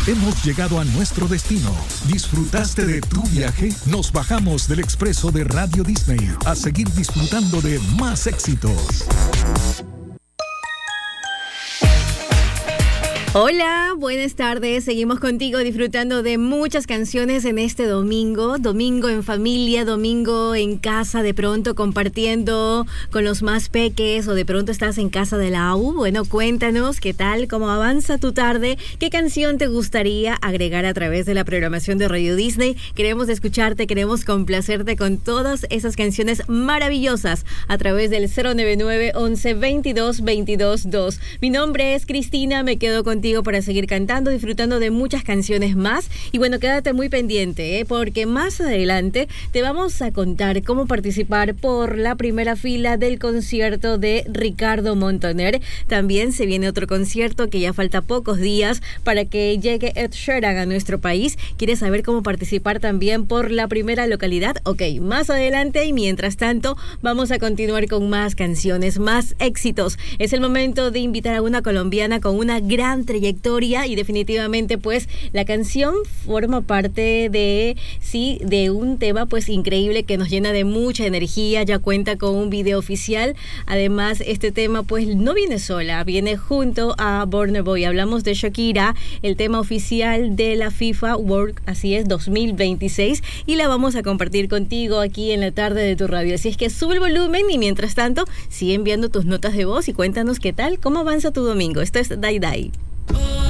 Hemos llegado a nuestro destino. ¿Disfrutaste de tu viaje? Nos bajamos del expreso de Radio Disney a seguir disfrutando de más éxitos. Hola, buenas tardes. Seguimos contigo disfrutando de muchas canciones en este domingo. Domingo en familia, domingo en casa, de pronto compartiendo con los más peques o de pronto estás en casa de la U. Bueno, cuéntanos qué tal, cómo avanza tu tarde, qué canción te gustaría agregar a través de la programación de Radio Disney. Queremos escucharte, queremos complacerte con todas esas canciones maravillosas a través del 099 11 22 22 2. Mi nombre es Cristina, me quedo contigo para seguir cantando, disfrutando de muchas canciones más. Y bueno, quédate muy pendiente, porque más adelante te vamos a contar cómo participar por la primera fila del concierto de Ricardo Montaner. También se viene otro concierto que ya falta pocos días para que llegue Ed Sheeran a nuestro país. ¿Quieres saber cómo participar también por la primera localidad? Ok, más adelante, y mientras tanto vamos a continuar con más canciones, más éxitos. Es el momento de invitar a una colombiana con una gran trayectoria y definitivamente pues la canción forma parte de un tema pues increíble que nos llena de mucha energía. Ya cuenta con un video oficial. Además, este tema pues no viene sola, viene junto a Burna Boy. Hablamos de Shakira, el tema oficial de la FIFA World, así es, 2026, y la vamos a compartir contigo aquí en la tarde de tu radio. Así es que sube el volumen y mientras tanto sigue enviando tus notas de voz y cuéntanos qué tal, cómo avanza tu domingo. Esto es Dai Dai.